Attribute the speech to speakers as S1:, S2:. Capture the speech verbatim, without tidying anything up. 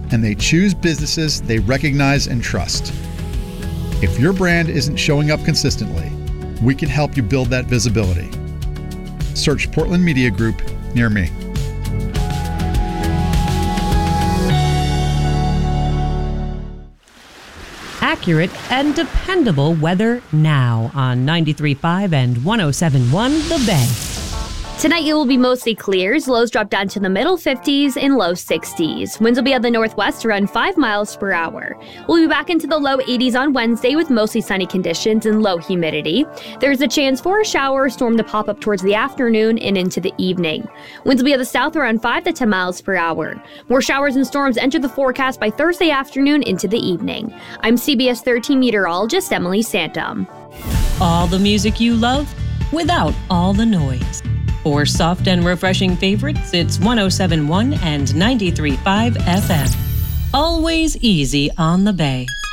S1: and they choose businesses they recognize and trust. If your brand isn't showing up consistently, we can help you build that visibility. Search Portland Media Group near me.
S2: Accurate and dependable weather now on ninety-three point five and one oh seven point one The Bay.
S3: Tonight it will be mostly clear. Lows drop down to the middle fifties and low sixties. Winds will be out the northwest around five miles per hour. We'll be back into the low eighties on Wednesday with mostly sunny conditions and low humidity. There's a chance for a shower or storm to pop up towards the afternoon and into the evening. Winds will be out the south around five to ten miles per hour. More showers and storms enter the forecast by Thursday afternoon into the evening. I'm C B S thirteen meteorologist Emily Santum.
S2: All the music you love without all the noise. For soft and refreshing favorites, it's one oh seven point one and ninety-three point five F M. Always easy on the Bay.